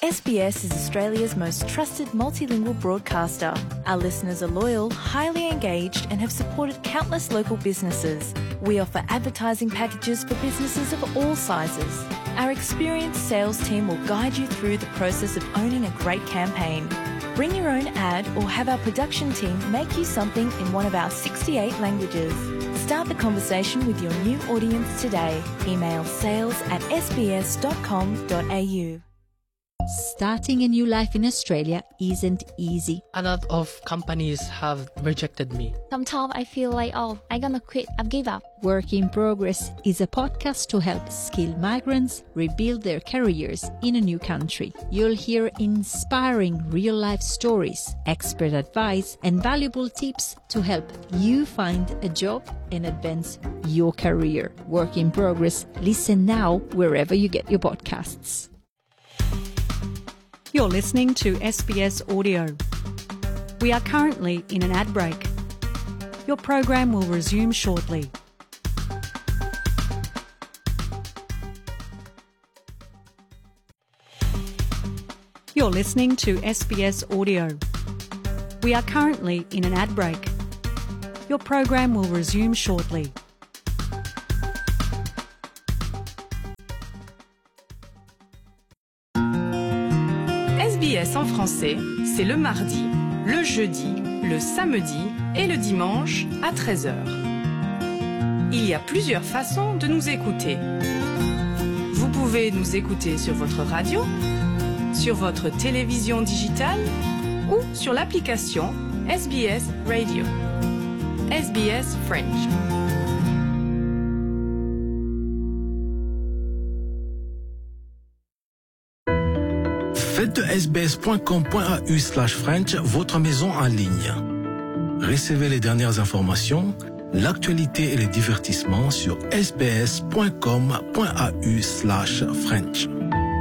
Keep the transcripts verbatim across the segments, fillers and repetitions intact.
S B S is Australia's most trusted multilingual broadcaster. Our listeners are loyal, highly engaged, and have supported countless local businesses. We offer advertising packages for businesses of all sizes. Our experienced sales team will guide you through the process of owning a great campaign. Bring your own ad or have our production team make you something in one of our sixty-eight languages. Start the conversation with your new audience today. Email sales at s b s dot com dot a u. Starting a new life in Australia isn't easy. A lot of companies have rejected me. Sometimes I feel like, oh, I'm gonna quit, I've give up. Work in Progress is a podcast to help skilled migrants rebuild their careers in a new country. You'll hear inspiring real-life stories, expert advice, and valuable tips to help you find a job and advance your career. Work in Progress. Listen now wherever you get your podcasts. You're listening to S B S Audio. We are currently in an ad break. Your program will resume shortly. You're listening to S B S Audio. We are currently in an ad break. Your program will resume shortly. S B S en français, c'est le mardi, le jeudi, le samedi et le dimanche à treize heures. Il y a plusieurs façons de nous écouter. Vous pouvez nous écouter sur votre radio, sur votre télévision digitale ou sur l'application S B S Radio. S B S French. Faites de s b s point com point a u slash French votre maison en ligne. Recevez les dernières informations, l'actualité et les divertissements sur s b s point com point a u slash French.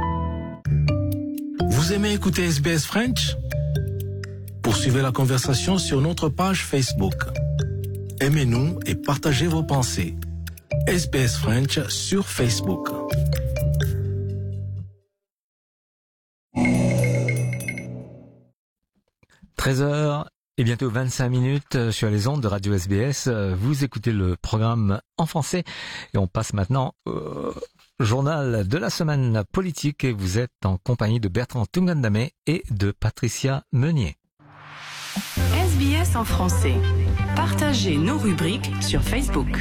Vous aimez écouter S B S French? Poursuivez la conversation sur notre page Facebook. Aimez-nous et partagez vos pensées. S B S French sur Facebook. treize heures et bientôt vingt-cinq minutes sur les ondes de Radio S B S. Vous écoutez le programme en français et on passe maintenant au journal de la semaine politique et vous êtes en compagnie de Bertrand Tungandame et de Patricia Meunier. S B S en français. Partagez nos rubriques sur Facebook.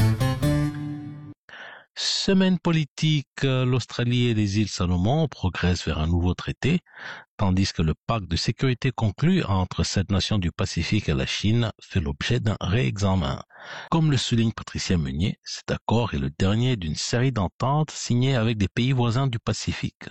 Semaine politique, l'Australie et les îles Salomon progressent vers un nouveau traité, tandis que le pacte de sécurité conclu entre cette nation du Pacifique et la Chine fait l'objet d'un réexamen. Comme le souligne Patricia Meunier, cet accord est le dernier d'une série d'ententes signées avec des pays voisins du Pacifique.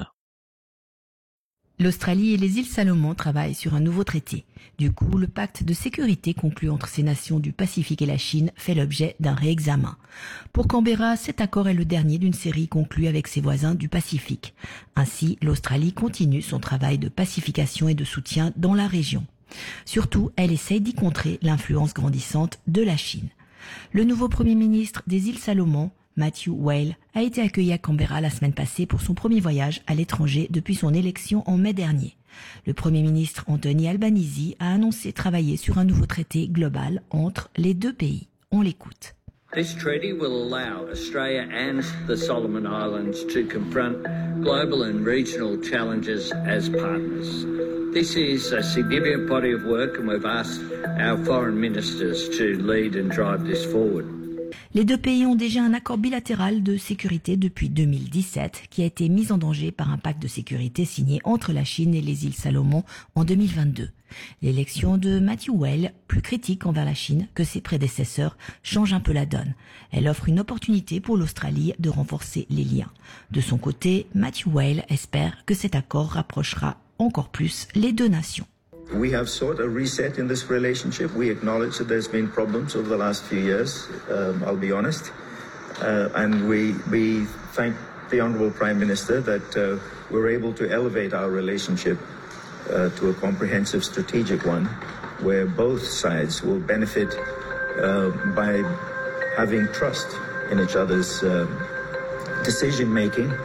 L'Australie et les îles Salomon travaillent sur un nouveau traité. Du coup, le pacte de sécurité conclu entre ces nations du Pacifique et la Chine fait l'objet d'un réexamen. Pour Canberra, cet accord est le dernier d'une série conclue avec ses voisins du Pacifique. Ainsi, l'Australie continue son travail de pacification et de soutien dans la région. Surtout, elle essaye d'y contrer l'influence grandissante de la Chine. Le nouveau Premier ministre des îles Salomon, Matthew Whale, a été accueilli à Canberra la semaine passée pour son premier voyage à l'étranger depuis son élection en mai dernier. Le Premier ministre Anthony Albanese a annoncé travailler sur un nouveau traité global entre les deux pays. On l'écoute. This treaty will allow Australia and the Solomon Islands to confront global and regional challenges as partners. This is a significant body of work and we've asked our foreign ministers to lead and drive this forward. Les deux pays ont déjà un accord bilatéral de sécurité depuis deux mille dix-sept qui a été mis en danger par un pacte de sécurité signé entre la Chine et les îles Salomon en deux mille vingt-deux. L'élection de Matthew Whale, plus critique envers la Chine que ses prédécesseurs, change un peu la donne. Elle offre une opportunité pour l'Australie de renforcer les liens. De son côté, Matthew Whale espère que cet accord rapprochera encore plus les deux nations. We have sought a reset in this relationship. We acknowledge that there's been problems over the last few years, um, I'll be honest. Uh, and we, we thank the Honourable Prime Minister that uh, we're able to elevate our relationship uh, to a comprehensive strategic one where both sides will benefit uh, by having trust in each other's uh, decision-making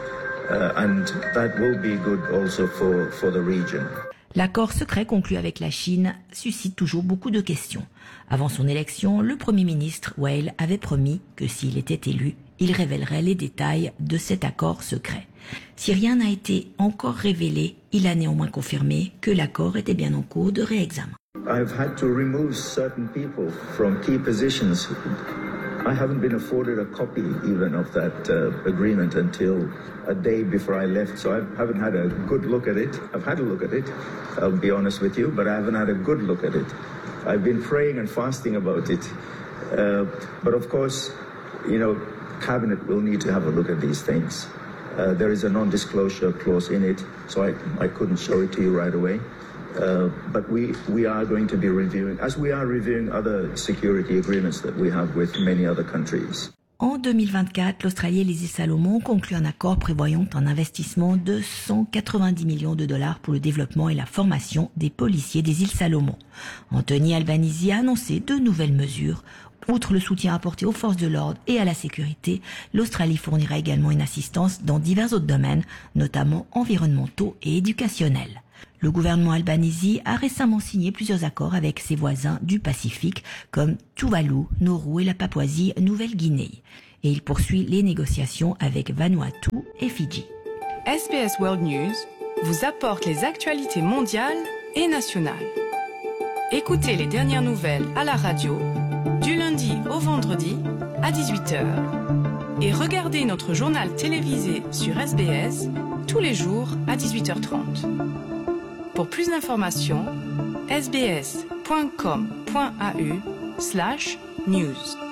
uh, and that will be good also for, for the region. L'accord secret conclu avec la Chine suscite toujours beaucoup de questions. Avant son élection, le Premier ministre Weil avait promis que s'il était élu, il révélerait les détails de cet accord secret. Si rien n'a été encore révélé, il a néanmoins confirmé que l'accord était bien en cours de réexamen. I've had to remove certain people from key positions. I haven't been afforded a copy even of that uh, agreement until a day before I left, so I haven't had a good look at it. I've had a look at it, I'll be honest with you, but I haven't had a good look at it. I've been praying and fasting about it. Uh, but of course, you know, Cabinet will need to have a look at these things. Uh, there is a non-disclosure clause in it, so I, I couldn't show it to you right away. Uh, but we, we are going to be reviewing, as we are reviewing other security agreements that we have with many other countries. En deux mille vingt-quatre, l'Australie et les îles Salomon ont conclu un accord prévoyant un investissement de cent quatre-vingt-dix millions de dollars pour le développement et la formation des policiers des îles Salomon. Anthony Albanese a annoncé de nouvelles mesures. Outre le soutien apporté aux forces de l'ordre et à la sécurité, l'Australie fournira également une assistance dans divers autres domaines, notamment environnementaux et éducationnels. Le gouvernement Albanese a récemment signé plusieurs accords avec ses voisins du Pacifique, comme Tuvalu, Nauru et la Papouasie-Nouvelle-Guinée. Et il poursuit les négociations avec Vanuatu et Fidji. S B S World News vous apporte les actualités mondiales et nationales. Écoutez les dernières nouvelles à la radio, du lundi au vendredi à dix-huit heures. Et regardez notre journal télévisé sur S B S tous les jours à dix-huit heures trente. Pour plus d'informations, sbs.com.au slash news.